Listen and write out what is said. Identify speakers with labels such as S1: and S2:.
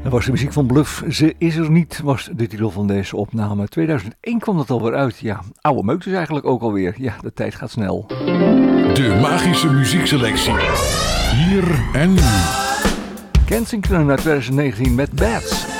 S1: Dat was de muziek van Bluff. Ze is er niet, was de titel van deze opname. 2001 kwam dat alweer uit. Ja, oude meuk dus eigenlijk ook alweer. Ja, de tijd gaat snel.
S2: De magische muziekselectie. Hier en nu.
S1: Kensington uit 2019 met Bats.